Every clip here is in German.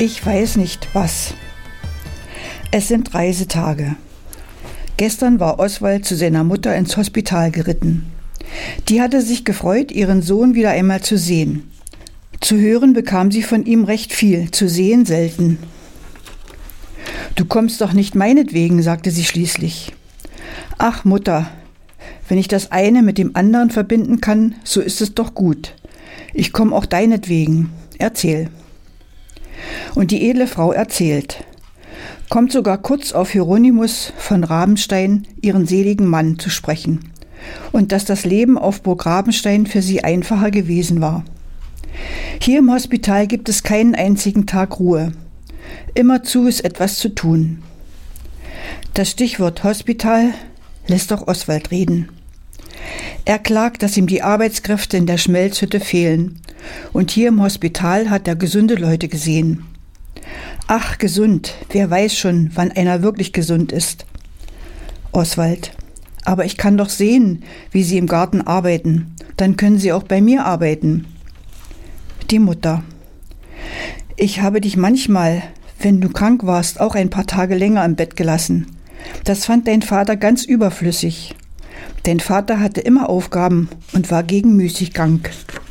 Ich weiß nicht, was. Es sind Reisetage. Gestern war Oswald zu seiner Mutter ins Hospital geritten. Die hatte sich gefreut, ihren Sohn wieder einmal zu sehen. Zu hören bekam sie von ihm recht viel, zu sehen selten. »Du kommst doch nicht meinetwegen«, sagte sie schließlich. »Ach, Mutter, wenn ich das eine mit dem anderen verbinden kann, so ist es doch gut. Ich komme auch deinetwegen. Erzähl.« Und die edle Frau erzählt, kommt sogar kurz auf Hieronymus von Rabenstein, ihren seligen Mann, zu sprechen, und dass das Leben auf Burg Rabenstein für sie einfacher gewesen war. Hier im Hospital gibt es keinen einzigen Tag Ruhe. Immerzu ist etwas zu tun. Das Stichwort Hospital lässt auch Oswald reden. Er klagt, dass ihm die Arbeitskräfte in der Schmelzhütte fehlen, und hier im Hospital hat er gesunde Leute gesehen. Ach, gesund, wer weiß schon, wann einer wirklich gesund ist. Oswald: Aber ich kann doch sehen, wie Sie im Garten arbeiten. Dann können Sie auch bei mir arbeiten. Die Mutter: Ich habe dich manchmal, wenn du krank warst, auch ein paar Tage länger im Bett gelassen. Das fand dein Vater ganz überflüssig. Dein Vater hatte immer Aufgaben und war gegen Müßiggang.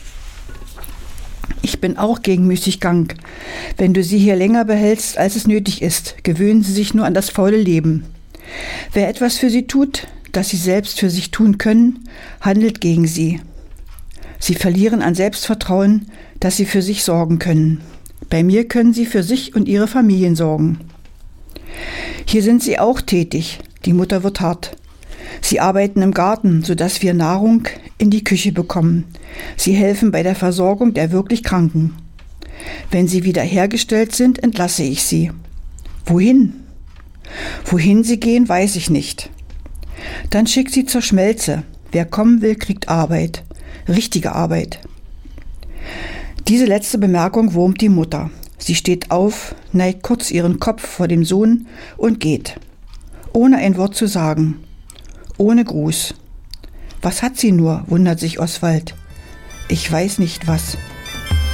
Ich bin auch gegen Müßiggang. Wenn du sie hier länger behältst, als es nötig ist, gewöhnen sie sich nur an das faule Leben. Wer etwas für sie tut, das sie selbst für sich tun können, handelt gegen sie. Sie verlieren an Selbstvertrauen, dass sie für sich sorgen können. Bei mir können sie für sich und ihre Familien sorgen. Hier sind sie auch tätig. Die Mutter wird hart. Sie arbeiten im Garten, sodass wir Nahrung in die Küche bekommen. Sie helfen bei der Versorgung der wirklich Kranken. Wenn sie wiederhergestellt sind, entlasse ich sie. Wohin? Wohin sie gehen, weiß ich nicht. Dann schickt sie zur Schmelze. Wer kommen will, kriegt Arbeit. Richtige Arbeit. Diese letzte Bemerkung wurmt die Mutter. Sie steht auf, neigt kurz ihren Kopf vor dem Sohn und geht. Ohne ein Wort zu sagen. Ohne Gruß. Was hat sie nur, wundert sich Oswald. Ich weiß nicht was.